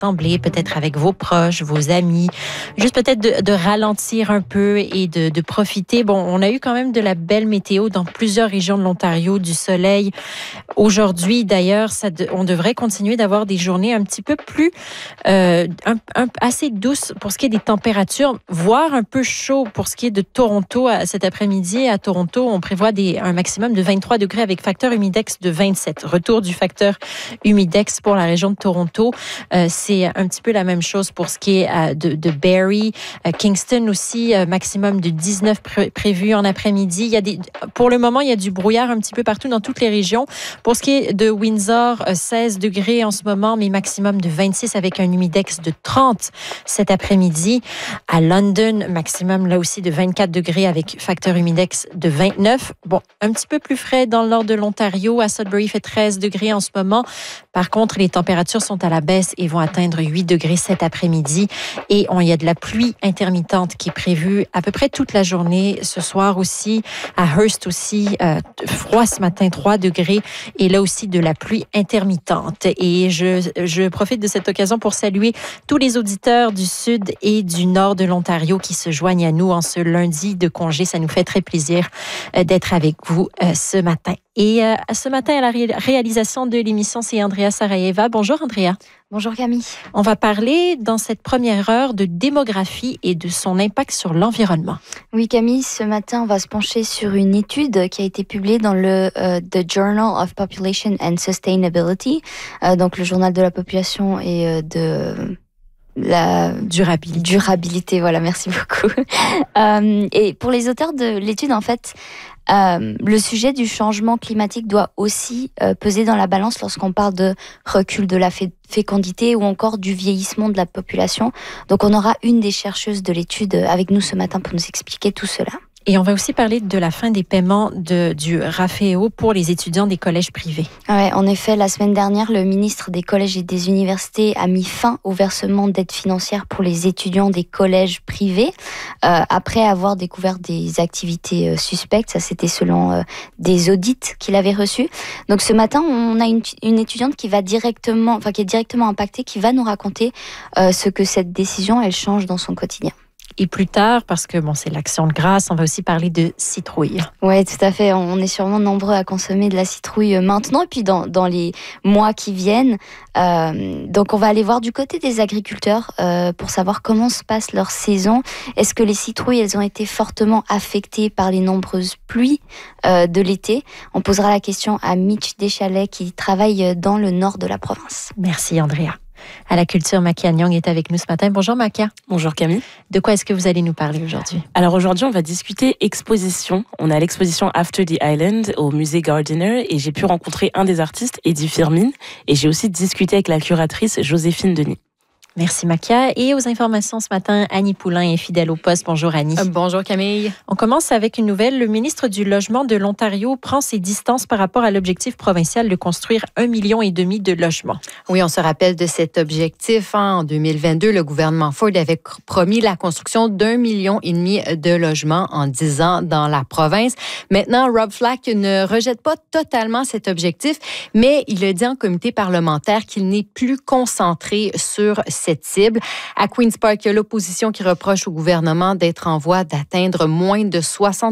rassembler, peut-être avec vos proches, vos amis, juste peut-être de ralentir un peu et de profiter. Bon, on a eu quand même de la belle météo dans plusieurs régions de l'Ontario, du soleil. Aujourd'hui, d'ailleurs, on devrait continuer d'avoir des journées un petit peu plus assez douces pour ce qui est des températures, voire un peu chaud pour ce qui est de Toronto. Cet après-midi, à Toronto, on prévoit un maximum de 23 degrés avec facteur humidex de 27. Retour du facteur humidex pour la région de Toronto. C'est un petit peu la même chose pour ce qui est de Barrie. Kingston aussi, maximum de 19 prévu en après-midi. Pour le moment, il y a du brouillard un petit peu partout dans toutes les régions. Pour ce qui est de Windsor, 16 degrés en ce moment, mais maximum de 26 avec un humidex de 30 cet après-midi. À London, maximum là aussi de 24 degrés avec facteur humidex de 29. Bon, un petit peu plus frais dans le nord de l'Ontario. À Sudbury, il fait 13 degrés en ce moment. Par contre, les températures sont à la baisse et vont atteindre 8 degrés cet après-midi. Et il y a de la pluie intermittente qui est prévue à peu près toute la journée. Ce soir aussi, à Hearst aussi, froid ce matin, 3 degrés. Et là aussi, de la pluie intermittente. Et je profite de cette occasion pour saluer tous les auditeurs du sud et du nord de l'Ontario qui se joignent à nous en ce lundi de congé. Ça nous fait très plaisir d'être avec vous ce matin. Et ce matin, à la réalisation de l'émission, c'est Andrea Sarayeva. Bonjour, Andrea. Bonjour, Camille. On va parler dans cette première heure de démographie et de son impact sur l'environnement. Oui, Camille, ce matin, on va se pencher sur une étude qui a été publiée dans le The Journal of Population and Sustainability, donc le journal de la population et de la durabilité. Voilà, merci beaucoup. Et pour les auteurs de l'étude, en fait, le sujet du changement climatique doit aussi peser dans la balance lorsqu'on parle de recul de la fécondité ou encore du vieillissement de la population. Donc on aura une des chercheuses de l'étude avec nous ce matin pour nous expliquer tout cela. Et on va aussi parler de la fin des paiements du RAFEO pour les étudiants des collèges privés. Ouais, en effet, la semaine dernière, le ministre des collèges et des universités a mis fin au versement d'aides financières pour les étudiants des collèges privés, après avoir découvert des activités suspectes. Ça, c'était selon des audits qu'il avait reçus. Donc ce matin, on a une étudiante qui est directement impactée, qui va nous raconter ce que cette décision, elle change dans son quotidien. Et plus tard, parce que c'est l'Action de grâce, on va aussi parler de citrouille. Oui, tout à fait. On est sûrement nombreux à consommer de la citrouille maintenant et puis dans les mois qui viennent. Donc on va aller voir du côté des agriculteurs pour savoir comment se passe leur saison. Est-ce que les citrouilles, elles ont été fortement affectées par les nombreuses pluies de l'été? On posera la question à Mitch Deschalets qui travaille dans le nord de la province. Merci Andrea. À la culture, Makia Nyong est avec nous ce matin. Bonjour Makia. Bonjour Camille. De quoi est-ce que vous allez nous parler aujourd'hui? Alors aujourd'hui, on va discuter exposition. On a l'exposition After the Island au musée Gardiner et j'ai pu rencontrer un des artistes, Eddie Firmin, et j'ai aussi discuté avec la curatrice Joséphine Denis. Merci Makia. Et aux informations ce matin, Annie Poulain est fidèle au poste. Bonjour Annie. Bonjour Camille. On commence avec une nouvelle. Le ministre du Logement de l'Ontario prend ses distances par rapport à l'objectif provincial de construire 1,5 million de logements. Oui, on se rappelle de cet objectif. En 2022, le gouvernement Ford avait promis la construction d'1,5 million de logements en 10 ans dans la province. Maintenant, Rob Flack ne rejette pas totalement cet objectif, mais il a dit en comité parlementaire qu'il n'est plus concentré sur cette cible. À Queen's Park, il y a l'opposition qui reproche au gouvernement d'être en voie d'atteindre moins de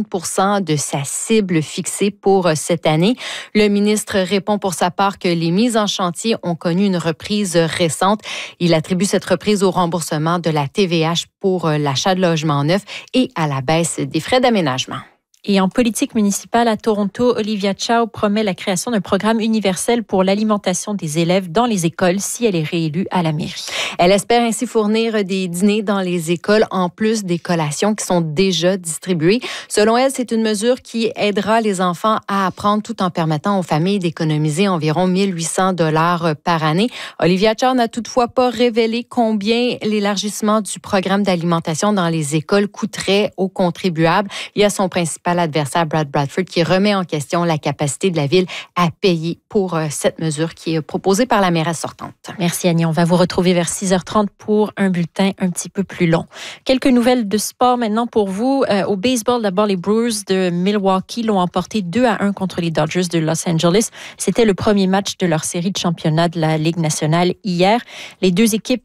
60% de sa cible fixée pour cette année. Le ministre répond pour sa part que les mises en chantier ont connu une reprise récente. Il attribue cette reprise au remboursement de la TVH pour l'achat de logements neufs et à la baisse des frais d'aménagement. Et en politique municipale à Toronto, Olivia Chow promet la création d'un programme universel pour l'alimentation des élèves dans les écoles si elle est réélue à la mairie. Elle espère ainsi fournir des dîners dans les écoles en plus des collations qui sont déjà distribuées. Selon elle, c'est une mesure qui aidera les enfants à apprendre tout en permettant aux familles d'économiser environ 1 800 $ par année. Olivia Chow n'a toutefois pas révélé combien l'élargissement du programme d'alimentation dans les écoles coûterait aux contribuables. Il y a son principal adversaire, Brad Bradford, qui remet en question la capacité de la ville à payer pour cette mesure qui est proposée par la mairesse sortante. Merci Annie. On va vous retrouver vers 6h30 pour un bulletin un petit peu plus long. Quelques nouvelles de sport maintenant pour vous. Au baseball, d'abord, les Brewers de Milwaukee l'ont emporté 2-1 contre les Dodgers de Los Angeles. C'était le premier match de leur série de championnat de la Ligue nationale hier. Les deux équipes